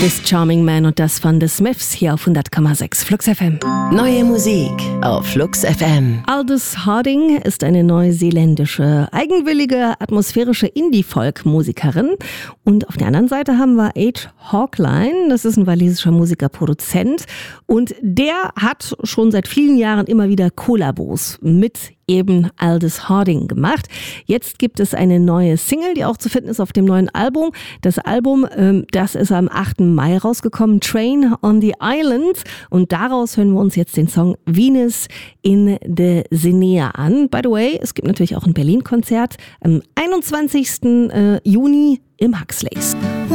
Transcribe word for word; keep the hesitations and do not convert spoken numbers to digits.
This Charming Man und das von The Smiths hier auf hundert Komma sechs Flux F M. Neue Musik auf Flux F M. Aldous Harding ist eine neuseeländische, eigenwillige, atmosphärische Indie-Folk-Musikerin. Und auf der anderen Seite haben wir Ade Hawkline, das ist ein walisischer Musiker, Produzent. Und der hat schon seit vielen Jahren immer wieder Kollabos mit eben Aldous Harding gemacht. Jetzt gibt es eine neue Single, die auch zu finden ist auf dem neuen Album. Das Album, ähm, das ist am achten Mai rausgekommen, Train on the Island. Und daraus hören wir uns jetzt den Song Venus in the Sinea an. By the way, es gibt natürlich auch ein Berlin-Konzert am einundzwanzigsten Juni im Huxleys.